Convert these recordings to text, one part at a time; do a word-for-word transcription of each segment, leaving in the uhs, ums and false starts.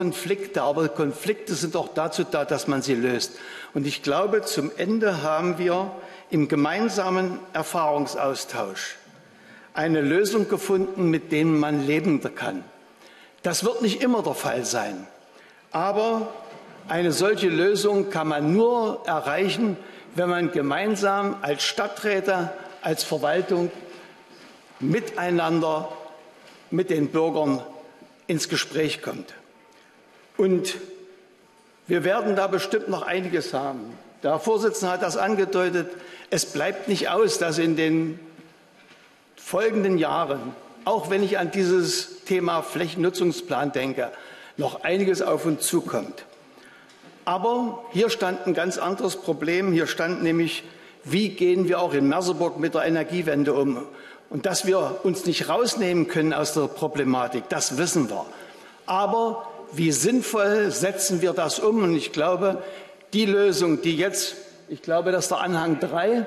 Konflikte, aber Konflikte sind auch dazu da, dass man sie löst. Und ich glaube, zum Ende haben wir im gemeinsamen Erfahrungsaustausch eine Lösung gefunden, mit der man leben kann. Das wird nicht immer der Fall sein, aber eine solche Lösung kann man nur erreichen, wenn man gemeinsam als Stadträte, als Verwaltung miteinander mit den Bürgern ins Gespräch kommt. Und wir werden da bestimmt noch einiges haben. Der Herr Vorsitzende hat das angedeutet. Es bleibt nicht aus, dass in den folgenden Jahren, auch wenn ich an dieses Thema Flächennutzungsplan denke, noch einiges auf uns zukommt. Aber hier stand ein ganz anderes Problem. Hier stand nämlich, wie gehen wir auch in Merseburg mit der Energiewende um? Und dass wir uns nicht rausnehmen können aus der Problematik, das wissen wir. Aber wie sinnvoll setzen wir das um? Und ich glaube, die Lösung, die jetzt, ich glaube, dass der Anhang drei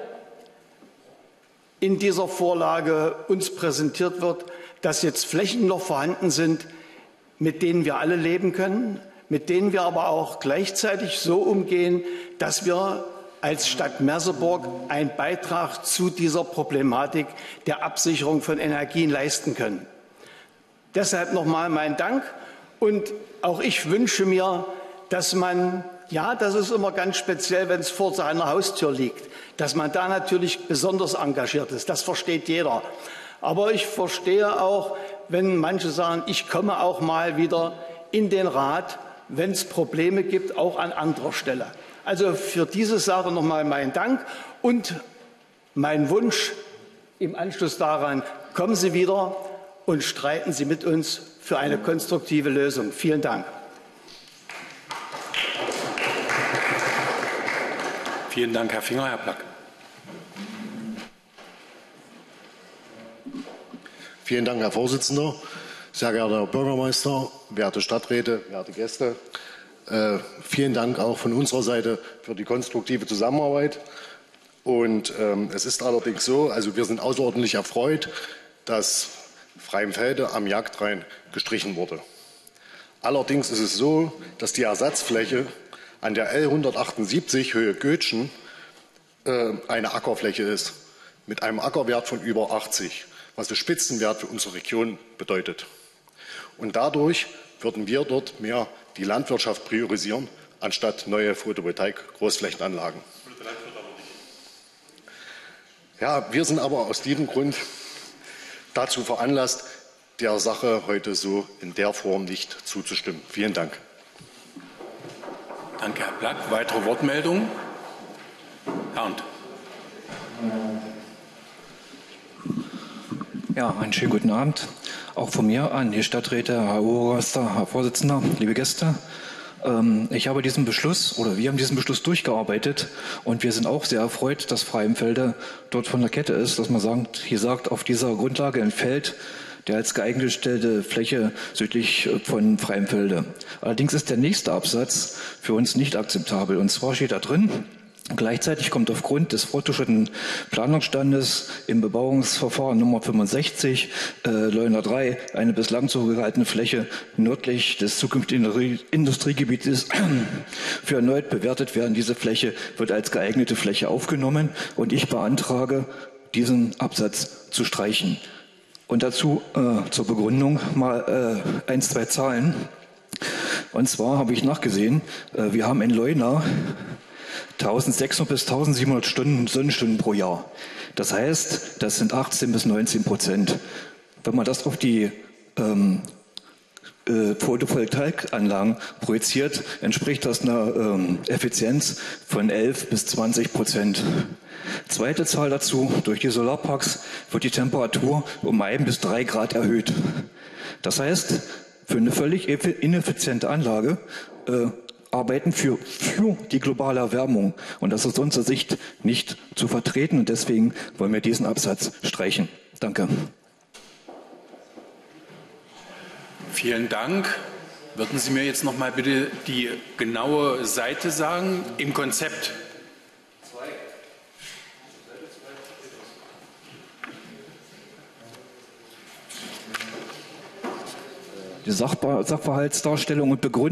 in dieser Vorlage uns präsentiert wird, dass jetzt Flächen noch vorhanden sind, mit denen wir alle leben können, mit denen wir aber auch gleichzeitig so umgehen, dass wir als Stadt Merseburg einen Beitrag zu dieser Problematik der Absicherung von Energien leisten können. Deshalb nochmal mein Dank. Und auch ich wünsche mir, dass man, ja, das ist immer ganz speziell, wenn es vor seiner Haustür liegt, dass man da natürlich besonders engagiert ist. Das versteht jeder. Aber ich verstehe auch, wenn manche sagen, ich komme auch mal wieder in den Rat, wenn es Probleme gibt, auch an anderer Stelle. Also für diese Sache nochmal mein Dank und mein Wunsch im Anschluss daran, kommen Sie wieder und streiten Sie mit uns für eine konstruktive Lösung. Vielen Dank. Vielen Dank, Herr Finger. Herr Plack. Vielen Dank, Herr Vorsitzender. Sehr geehrter Herr Bürgermeister, werte Stadträte, werte Gäste. Äh, vielen Dank auch von unserer Seite für die konstruktive Zusammenarbeit. Und ähm, es ist allerdings so, also wir sind außerordentlich erfreut, dass Freimfelde am Jagdrain gestrichen wurde. Allerdings ist es so, dass die Ersatzfläche an der L hundertachtundsiebzig Höhe Götschen äh, eine Ackerfläche ist, mit einem Ackerwert von über achtzig, was der Spitzenwert für unsere Region bedeutet. Und dadurch würden wir dort mehr die Landwirtschaft priorisieren, anstatt neue Photovoltaik-Großflächenanlagen. Ja, wir sind aber aus diesem Grund dazu veranlasst, der Sache heute so in der Form nicht zuzustimmen. Vielen Dank. Danke, Herr Plack. Weitere Wortmeldungen? Herr Arndt. Ja, einen schönen guten Abend. Auch von mir an die Stadträte, Herr Obermeister, Herr Vorsitzender, liebe Gäste. Ich habe diesen Beschluss oder wir haben diesen Beschluss durchgearbeitet und wir sind auch sehr erfreut, dass Freimfelde dort von der Kette ist, dass man sagt, hier sagt, auf dieser Grundlage ein Feld, der als geeignet gestellte Fläche südlich von Freimfelde. Allerdings ist der nächste Absatz für uns nicht akzeptabel. Und zwar steht da drin, gleichzeitig kommt aufgrund des fortgeschrittenen Planungsstandes im Bebauungsverfahren Nummer fünfundsechzig äh, Leuna drei eine bislang zurückgehaltene Fläche nördlich des zukünftigen Industriegebietes für erneut bewertet werden. Diese Fläche wird als geeignete Fläche aufgenommen und ich beantrage, diesen Absatz zu streichen. Und dazu äh, zur Begründung mal äh, ein, zwei Zahlen. Und zwar habe ich nachgesehen, äh, wir haben in Leuna eintausendsechshundert bis eintausendsiebenhundert Stunden, Sonnenstunden pro Jahr. Das heißt, das sind achtzehn bis neunzehn Prozent. Wenn man das auf die ähm, äh, Photovoltaikanlagen projiziert, entspricht das einer ähm, Effizienz von elf bis zwanzig Prozent. Zweite Zahl dazu, durch die Solarparks wird die Temperatur um ein bis drei Grad erhöht. Das heißt, für eine völlig ineffiziente Anlage äh, arbeiten für, für die globale Erwärmung. Und das ist aus unserer Sicht nicht zu vertreten. Und deswegen wollen wir diesen Absatz streichen. Danke. Vielen Dank. Würden Sie mir jetzt noch mal bitte die genaue Seite sagen im Konzept? Die Sachverhaltsdarstellung und Begründung